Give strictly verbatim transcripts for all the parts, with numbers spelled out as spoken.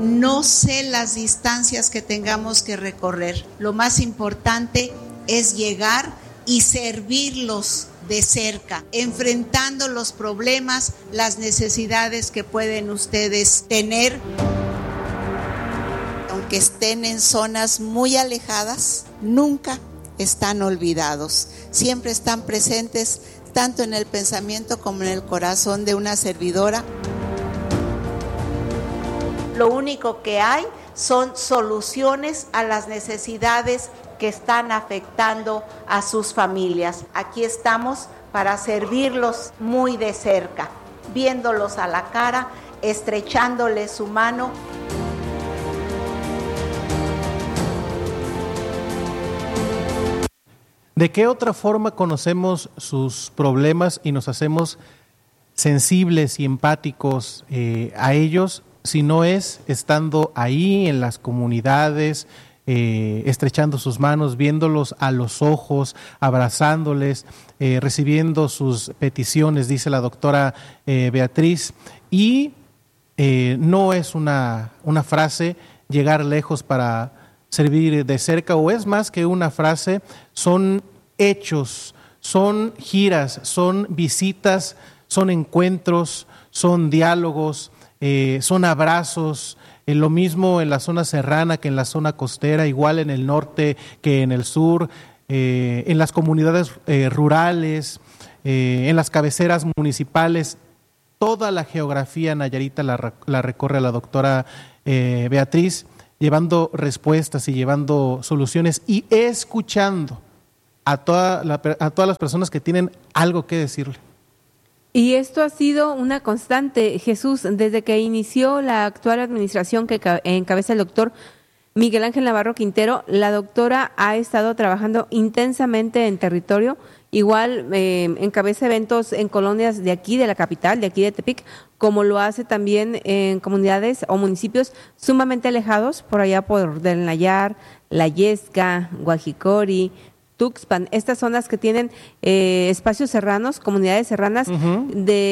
No sé las distancias que tengamos que recorrer. Lo más importante es llegar y servirlos de cerca, enfrentando los problemas, las necesidades que pueden ustedes tener. Aunque estén en zonas muy alejadas, nunca están olvidados. Siempre están presentes tanto en el pensamiento como en el corazón de una servidora. Lo único que hay son soluciones a las necesidades que están afectando a sus familias. Aquí estamos para servirlos muy de cerca, viéndolos a la cara, estrechándoles su mano. ¿De qué otra forma conocemos sus problemas y nos hacemos sensibles y empáticos eh, a ellos, si no es estando ahí en las comunidades, eh, estrechando sus manos, viéndolos a los ojos, abrazándoles, eh, recibiendo sus peticiones, dice la doctora eh, Beatriz, y eh, no es una, una frase llegar lejos para servir de cerca, o es más que una frase, son hechos, son giras, son visitas, son encuentros, son diálogos, eh, son abrazos, eh, lo mismo en la zona serrana que en la zona costera, igual en el norte que en el sur, eh, en las comunidades eh, rurales, eh, en las cabeceras municipales. Toda la geografía nayarita la, la recorre la doctora eh, Beatriz, llevando respuestas y llevando soluciones y escuchando a, toda la, a todas las personas que tienen algo que decirle. Y esto ha sido una constante, Jesús, desde que inició la actual administración que encabeza el doctor Miguel Ángel Navarro Quintero. La doctora ha estado trabajando intensamente en territorio, igual eh, encabeza eventos en colonias de aquí, de la capital, de aquí de Tepic, como lo hace también en comunidades o municipios sumamente alejados, por allá por Del Nayar, La Yesca, Guajicori, Tuxpan, estas zonas que tienen eh, espacios serranos, comunidades serranas, uh-huh.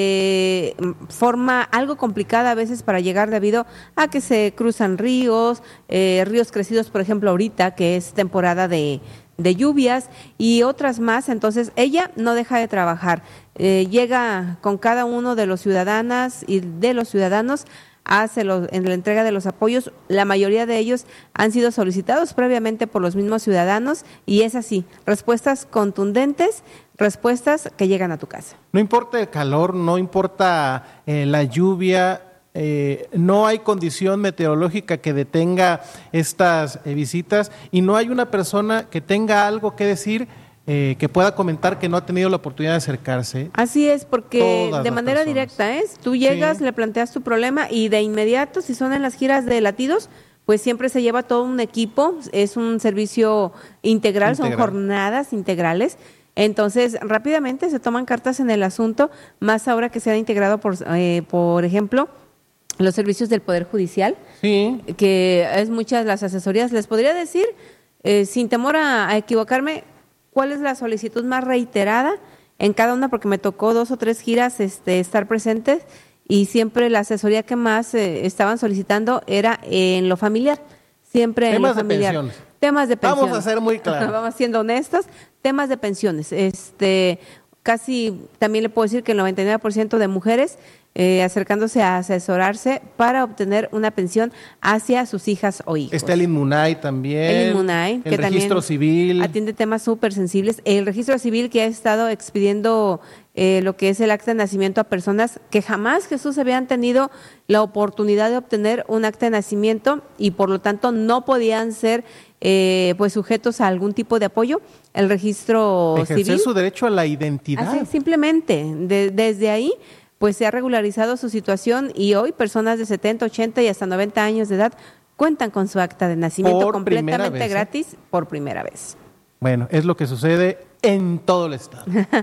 de forma algo complicada a veces para llegar debido a que se cruzan ríos, eh, ríos crecidos, por ejemplo, ahorita que es temporada de, de lluvias y otras más. Entonces ella no deja de trabajar, eh, llega con cada uno de los ciudadanas y de los ciudadanos, hace los, en la entrega de los apoyos. La mayoría de ellos han sido solicitados previamente por los mismos ciudadanos y es así, respuestas contundentes, respuestas que llegan a tu casa. No importa el calor, no importa eh, la lluvia, eh, no hay condición meteorológica que detenga estas eh, visitas y no hay una persona que tenga algo que decir, Eh, que pueda comentar que no ha tenido la oportunidad de acercarse. Así es, porque Todas de manera personas. directa, ¿eh? Tú llegas, sí. le planteas tu problema y de inmediato, si son en las giras de latidos, pues siempre se lleva todo un equipo, es un servicio integral, Integral. son jornadas integrales. Entonces, rápidamente se toman cartas en el asunto, más ahora que se ha integrado, por, eh, por ejemplo, los servicios del Poder Judicial, sí. que es muchas las asesorías. Les podría decir, eh, sin temor a, a equivocarme, ¿cuál es la solicitud más reiterada en cada una? Porque me tocó dos o tres giras este, estar presentes y siempre la asesoría que más eh, estaban solicitando era en lo familiar, siempre temas en lo familiar. De pensiones. Temas de pensiones. Vamos a ser muy claros. Vamos siendo honestos, temas de pensiones. Este, casi también le puedo decir que el noventa y nueve por ciento de mujeres eh, acercándose a asesorarse para obtener una pensión hacia sus hijas o hijos. Está el Inmunay también. El Inmunay, el que registro también civil. atiende temas súper sensibles. El registro civil que ha estado expidiendo eh, lo que es el acta de nacimiento a personas que jamás, Jesús, habían tenido la oportunidad de obtener un acta de nacimiento y por lo tanto no podían ser eh, pues sujetos a algún tipo de apoyo. El registro Ejercer civil. Ejercer su derecho a la identidad. Así, simplemente, de, desde ahí pues se ha regularizado su situación y hoy personas de setenta, ochenta y hasta noventa años de edad cuentan con su acta de nacimiento por completamente vez, gratis ¿eh? por primera vez. Bueno, es lo que sucede en todo el estado.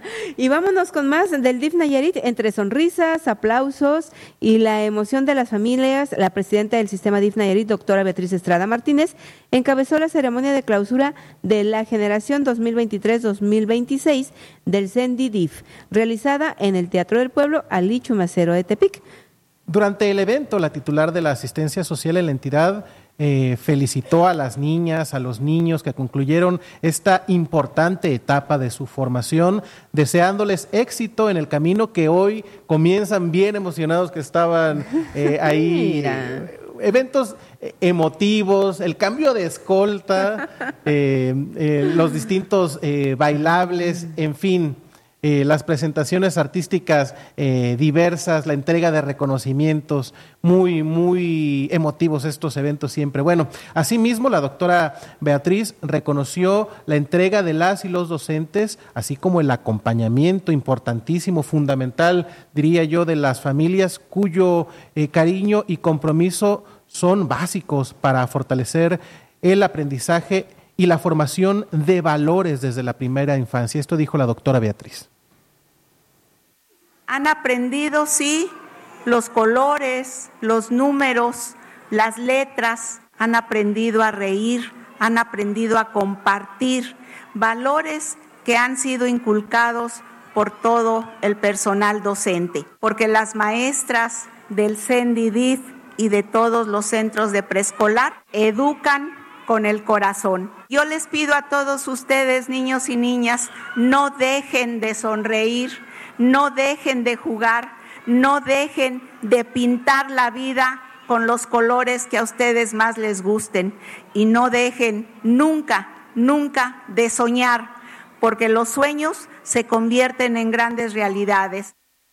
Y vámonos con más del D I F Nayarit. Entre sonrisas, aplausos y la emoción de las familias, la presidenta del sistema D I F Nayarit, doctora Beatriz Estrada Martínez, encabezó la ceremonia de clausura de la generación dos mil veintitrés dos mil veintiséis del C E N D I D I F, realizada en el Teatro del Pueblo Ali Chumacero de Tepic. Durante el evento, la titular de la asistencia social en la entidad eh, felicitó a las niñas, a los niños que concluyeron esta importante etapa de su formación, deseándoles éxito en el camino que hoy comienzan bien emocionados que estaban eh, ahí. Eh, eventos emotivos, el cambio de escolta, eh, eh, los distintos eh, bailables, en fin. Eh, las presentaciones artísticas eh, diversas, la entrega de reconocimientos, muy, muy emotivos estos eventos siempre. Bueno, asimismo, la doctora Beatriz reconoció la entrega de las y los docentes, así como el acompañamiento importantísimo, fundamental, diría yo, de las familias cuyo eh, cariño y compromiso son básicos para fortalecer el aprendizaje y la formación de valores desde la primera infancia. Esto dijo la doctora Beatriz. Han aprendido, sí, los colores, los números, las letras, han aprendido a reír, han aprendido a compartir, valores que han sido inculcados por todo el personal docente, porque las maestras del CENDI-D I F y de todos los centros de preescolar educan con el corazón. Yo les pido a todos ustedes, niños y niñas, no dejen de sonreír, no dejen de jugar, no dejen de pintar la vida con los colores que a ustedes más les gusten y no dejen nunca, nunca de soñar, porque los sueños se convierten en grandes realidades.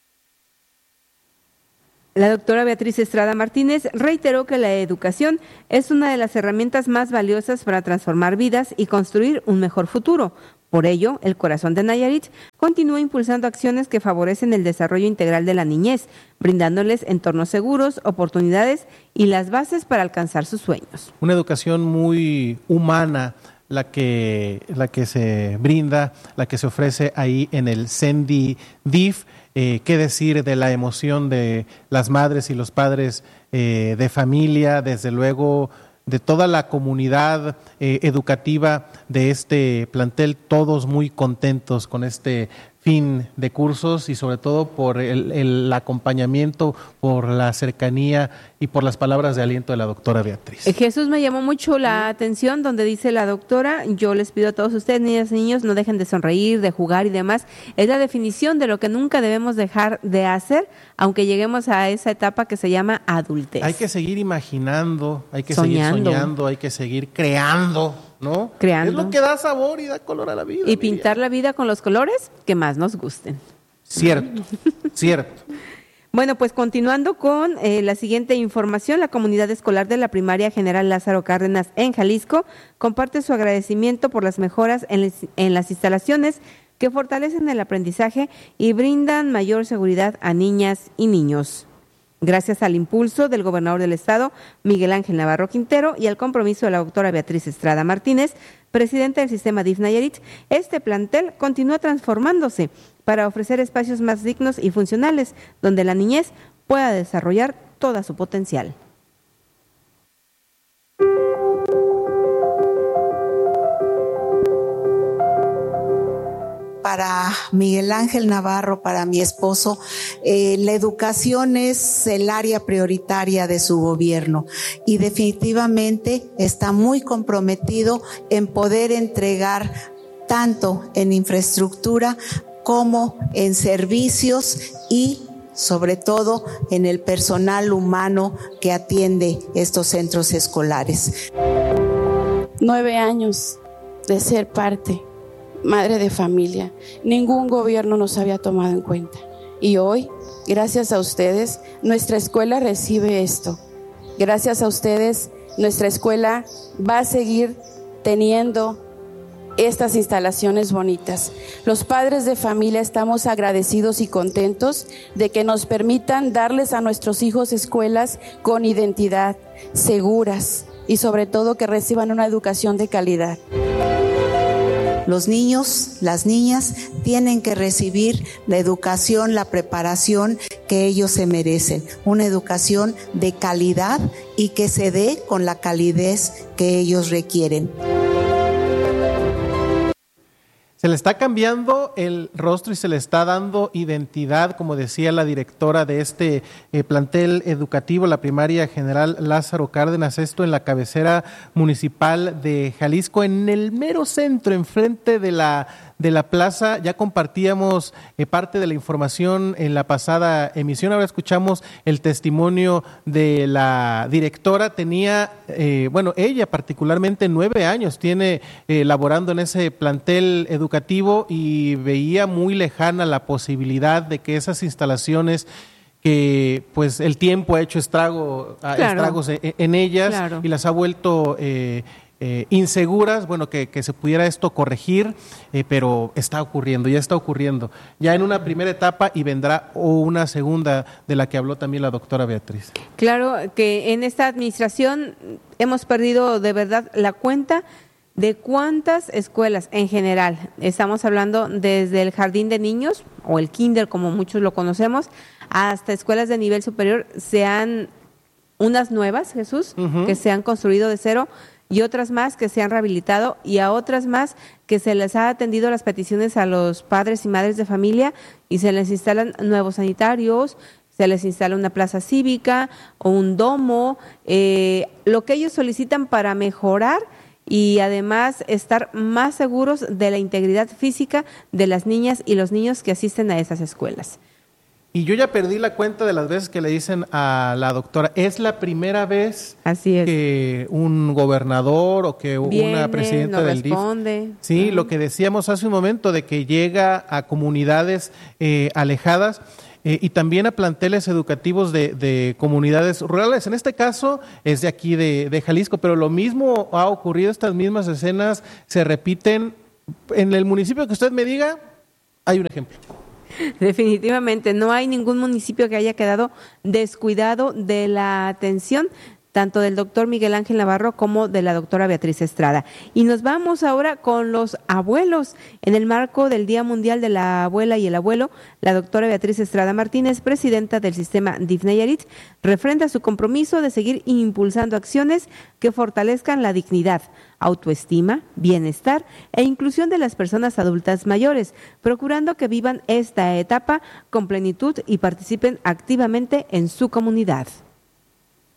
La doctora Beatriz Estrada Martínez reiteró que la educación es una de las herramientas más valiosas para transformar vidas y construir un mejor futuro. Por ello, el Corazón de Nayarit continúa impulsando acciones que favorecen el desarrollo integral de la niñez, brindándoles entornos seguros, oportunidades y las bases para alcanzar sus sueños. Una educación muy humana, la que, la que se brinda, la que se ofrece ahí en el CENDI-D I F. Eh, qué decir de la emoción de las madres y los padres eh, de familia, desde luego de toda la comunidad eh, educativa de este plantel, todos muy contentos con este fin de cursos y sobre todo por el, el acompañamiento, por la cercanía y por las palabras de aliento de la doctora Beatriz. Jesús, me llamó mucho la atención donde dice la doctora, yo les pido a todos ustedes, niñas y niños, no dejen de sonreír, de jugar y demás. Es la definición de lo que nunca debemos dejar de hacer, aunque lleguemos a esa etapa que se llama adultez. Hay que seguir imaginando, hay que soñando. seguir soñando, hay que seguir creando, ¿no? Creando. Es lo que da sabor y da color a la vida. Y pintar la vida con los colores que más nos gusten. Cierto, cierto. Bueno, pues continuando con eh, la siguiente información, la comunidad escolar de la primaria General Lázaro Cárdenas en Jalisco comparte su agradecimiento por las mejoras en, les, en las instalaciones que fortalecen el aprendizaje y brindan mayor seguridad a niñas y niños. Gracias al impulso del gobernador del estado, Miguel Ángel Navarro Quintero, y al compromiso de la doctora Beatriz Estrada Martínez, presidenta del sistema D I F Nayarit, este plantel continúa transformándose para ofrecer espacios más dignos y funcionales, donde la niñez pueda desarrollar todo su potencial. Para Miguel Ángel Navarro, para mi esposo, eh, la educación es el área prioritaria de su gobierno y definitivamente está muy comprometido en poder entregar tanto en infraestructura como en servicios y sobre todo en el personal humano que atiende estos centros escolares. Nueve años de ser parte, madre de familia, ningún gobierno nos había tomado en cuenta. Y hoy, gracias a ustedes, nuestra escuela recibe esto. Gracias a ustedes, nuestra escuela va a seguir teniendo estas instalaciones bonitas. Los padres de familia estamos agradecidos y contentos de que nos permitan darles a nuestros hijos escuelas con identidad, seguras y sobre todo que reciban una educación de calidad. Los niños, las niñas tienen que recibir la educación, la preparación que ellos se merecen, una educación de calidad y que se dé con la calidez que ellos requieren. Se le está cambiando el rostro y se le está dando identidad, como decía la directora de este eh, plantel educativo, la primaria general Lázaro Cárdenas, esto en la cabecera municipal de Jalisco, en el mero centro, enfrente de la de la plaza. Ya compartíamos eh, parte de la información en la pasada emisión, ahora escuchamos el testimonio de la directora. Tenía, eh, bueno, ella particularmente nueve años tiene eh, laborando en ese plantel educativo y veía muy lejana la posibilidad de que esas instalaciones que pues el tiempo ha hecho estrago, claro. estragos en, en ellas, claro. y las ha vuelto eh, Eh, inseguras, bueno, que, que se pudiera esto corregir, eh, pero está ocurriendo, ya está ocurriendo, ya en una primera etapa y vendrá una segunda de la que habló también la doctora Beatriz. Claro que en esta administración hemos perdido de verdad la cuenta de cuántas escuelas en general, estamos hablando desde el jardín de niños o el kinder como muchos lo conocemos, hasta escuelas de nivel superior, sean unas nuevas, Jesús, uh-huh. que se han construido de cero, y otras más que se han rehabilitado, y a otras más que se les ha atendido las peticiones a los padres y madres de familia y se les instalan nuevos sanitarios, se les instala una plaza cívica o un domo, eh, lo que ellos solicitan para mejorar y además estar más seguros de la integridad física de las niñas y los niños que asisten a esas escuelas. Y yo ya perdí la cuenta de las veces que le dicen a la doctora, es la primera vez Así es. que un gobernador o que Viene, una presidenta no del responde. D I F, sí, uh-huh. lo que decíamos hace un momento de que llega a comunidades eh, alejadas eh, y también a planteles educativos de, de comunidades rurales. En este caso es de aquí de, de Jalisco, pero lo mismo ha ocurrido, estas mismas escenas se repiten en el municipio que usted me diga, hay un ejemplo. Definitivamente, no hay ningún municipio que haya quedado descuidado de la atención tanto del doctor Miguel Ángel Navarro como de la doctora Beatriz Estrada. Y nos vamos ahora con los abuelos. En el marco del Día Mundial de la Abuela y el Abuelo, la doctora Beatriz Estrada Martínez, presidenta del sistema D I F Nayarit, refrenda su compromiso de seguir impulsando acciones que fortalezcan la dignidad, autoestima, bienestar e inclusión de las personas adultas mayores, procurando que vivan esta etapa con plenitud y participen activamente en su comunidad.